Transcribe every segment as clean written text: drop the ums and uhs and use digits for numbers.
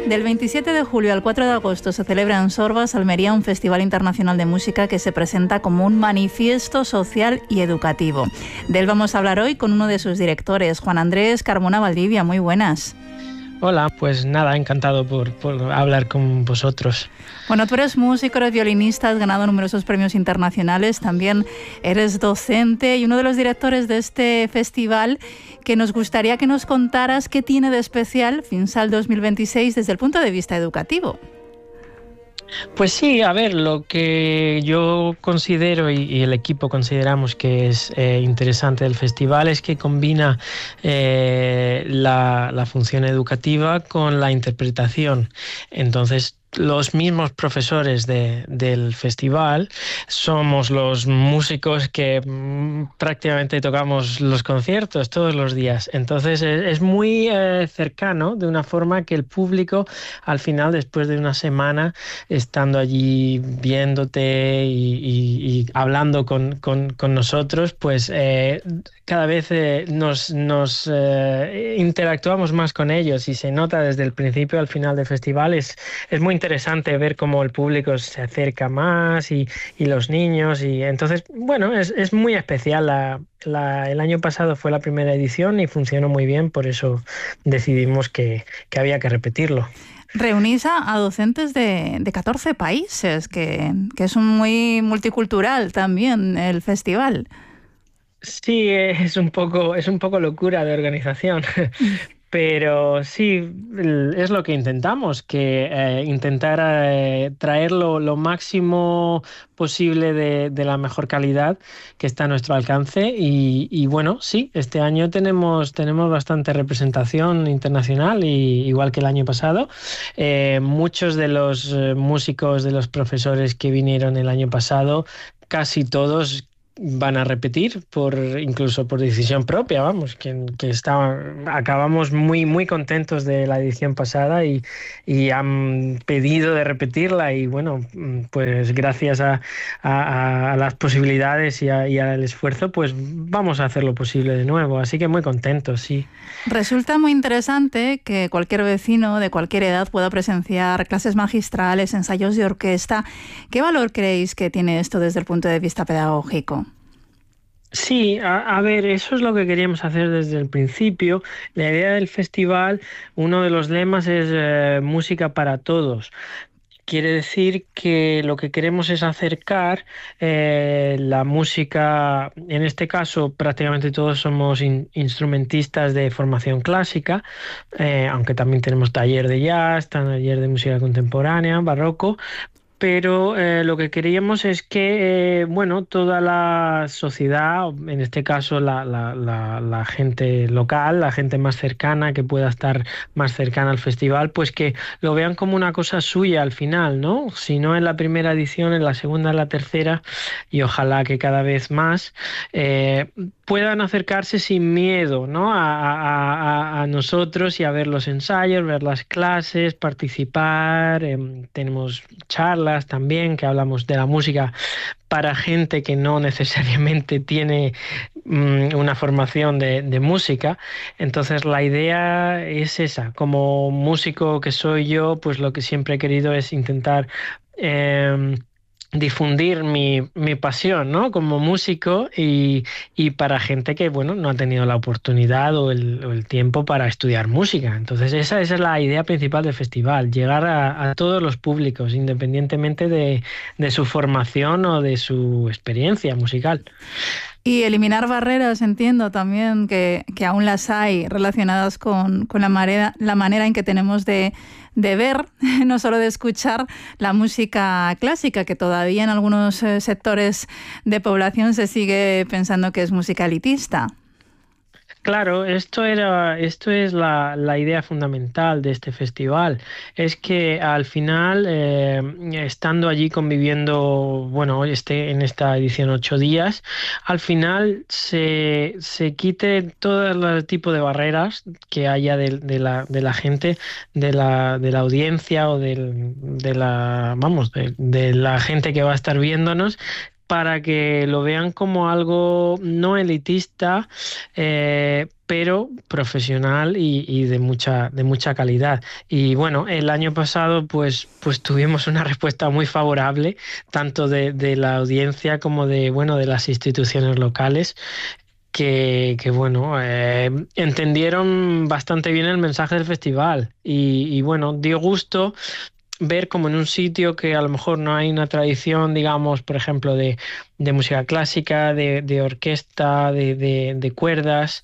Del 27 de julio al 4 de agosto se celebra en Sorbas, Almería, un festival internacional de música que se presenta como un manifiesto social y educativo. De él vamos a hablar hoy con uno de sus directores, Juan Andrés Carmona Valdivia. Muy buenas. Hola, pues nada, encantado por hablar con vosotros. Bueno, tú eres músico, eres violinista, has ganado numerosos premios internacionales, también eres docente y uno de los directores de este festival, que nos gustaría que nos contaras qué tiene de especial FinSal 2026 desde el punto de vista educativo. Pues sí, a ver, lo que yo considero y el equipo consideramos que es interesante del festival es que combina la función educativa con la interpretación. Entonces, los mismos profesores del festival somos los músicos que prácticamente tocamos los conciertos todos los días. Entonces es muy cercano, de una forma que el público al final, después de una semana estando allí viéndote y hablando con nosotros, pues cada vez nos interactuamos más con ellos y se nota desde el principio al final del festival. Es muy interesante ver cómo el público se acerca más y los niños, y entonces, bueno, es muy especial. El año pasado fue la primera edición y funcionó muy bien, por eso decidimos que había que repetirlo. Reunís a docentes de 14 países, que es muy multicultural también el festival. Sí, es un poco locura de organización. Pero sí, es lo que intentamos, que intentar traer lo máximo posible de la mejor calidad que está a nuestro alcance. Y bueno, sí, este año tenemos bastante representación internacional, igual que el año pasado. Muchos de los músicos, de los profesores que vinieron el año pasado, casi todos van a repetir, incluso por decisión propia, vamos, que acabamos muy contentos de la edición pasada y han pedido de repetirla, y bueno, pues gracias a las posibilidades y al esfuerzo, pues vamos a hacer lo posible de nuevo, así que muy contentos, sí. Resulta muy interesante que cualquier vecino de cualquier edad pueda presenciar clases magistrales, ensayos de orquesta. ¿Qué valor creéis que tiene esto desde el punto de vista pedagógico? Sí, a ver, eso es lo que queríamos hacer desde el principio. La idea del festival, uno de los lemas es música para todos. Quiere decir que lo que queremos es acercar la música. En este caso prácticamente todos somos instrumentistas de formación clásica, aunque también tenemos taller de jazz, taller de música contemporánea, barroco. Pero lo que queríamos es que toda la sociedad, en este caso la gente local, la gente más cercana, que pueda estar más cercana al festival, pues que lo vean como una cosa suya al final, ¿no? Si no en la primera edición, en la segunda, en la tercera, y ojalá que cada vez más puedan acercarse sin miedo, ¿no? a nosotros, y a ver los ensayos, ver las clases, participar. Tenemos charlas también, que hablamos de la música para gente que no necesariamente tiene una formación de música. Entonces la idea es esa. Como músico que soy yo, pues lo que siempre he querido es intentar difundir mi pasión, ¿no? Como músico, y para gente que no ha tenido la oportunidad o el tiempo para estudiar música. Entonces esa es la idea principal del festival: llegar a todos los públicos, independientemente de su formación o de su experiencia musical. Y eliminar barreras, entiendo también que aún las hay, relacionadas con la manera en que tenemos de ver, no solo de escuchar, la música clásica, que todavía en algunos sectores de población se sigue pensando que es música elitista. Claro, esto es la idea fundamental de este festival. Es que al final, estando allí conviviendo, en esta edición 8 días, al final se quite todo el tipo de barreras que haya de la gente, de la audiencia, o de la gente que va a estar viéndonos, para que lo vean como algo no elitista, pero profesional y de mucha calidad. Y bueno, el año pasado pues tuvimos una respuesta muy favorable, tanto de la audiencia como de las instituciones locales. Que bueno, entendieron bastante bien el mensaje del festival y bueno, dio gusto ver como en un sitio que a lo mejor no hay una tradición, digamos, por ejemplo, de música clásica, de orquesta, de cuerdas,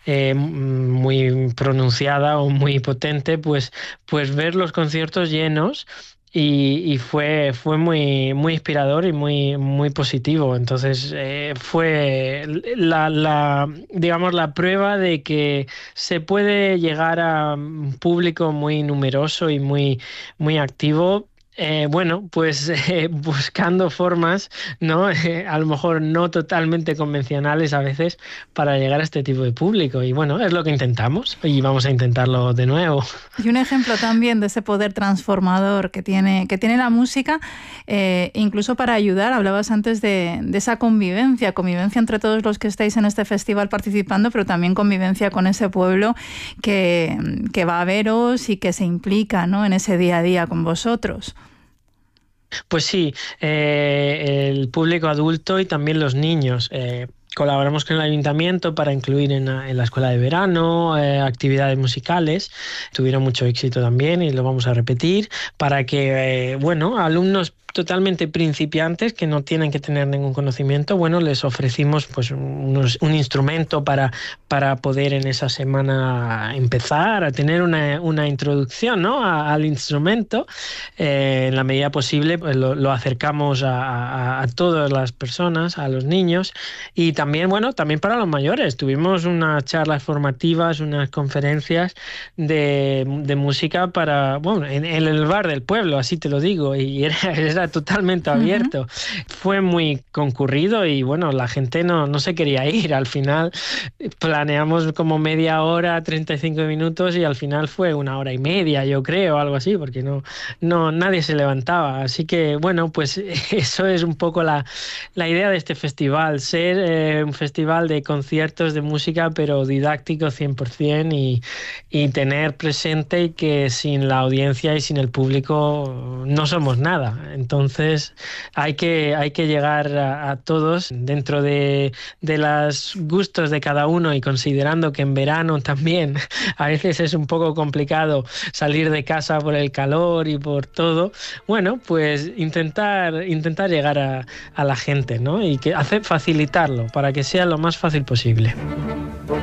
muy pronunciada o muy potente, pues ver los conciertos llenos. Y fue muy inspirador y muy positivo. Entonces fue digamos, la prueba de que se puede llegar a un público muy numeroso y muy activo. Bueno, pues buscando formas, ¿no? A lo mejor no totalmente convencionales a veces para llegar a este tipo de público. Y bueno, es lo que intentamos y vamos a intentarlo de nuevo. Y un ejemplo también de ese poder transformador que tiene la música, incluso para ayudar, hablabas antes de esa convivencia entre todos los que estáis en este festival participando, pero también convivencia con ese pueblo que va a veros y que se implica, ¿no?, en ese día a día con vosotros. Pues sí, el público adulto y también los niños. Colaboramos con el ayuntamiento para incluir en la escuela de verano actividades musicales. Tuvieron mucho éxito también y lo vamos a repetir para que, alumnos totalmente principiantes que no tienen que tener ningún conocimiento, bueno, les ofrecimos pues un instrumento para poder en esa semana empezar a tener una introducción, ¿no?, al instrumento. En la medida posible pues lo acercamos a todas las personas, a los niños y también para los mayores. Tuvimos unas charlas formativas, unas conferencias de música en el bar del pueblo, así te lo digo, y era totalmente abierto. Uh-huh. Fue muy concurrido y bueno, la gente no se quería ir. Al final planeamos como media hora, 35 minutos y al final fue 1 hora y media, yo creo, algo así, porque no nadie se levantaba. Así que bueno, pues eso es un poco la idea de este festival, ser un festival de conciertos de música pero didáctico 100% y tener presente que sin la audiencia y sin el público no somos nada. Entonces hay que llegar a todos dentro de los gustos de cada uno y considerando que en verano también a veces es un poco complicado salir de casa por el calor y por todo. Bueno, pues intentar llegar a la gente, ¿no? Y facilitarlo para que sea lo más fácil posible.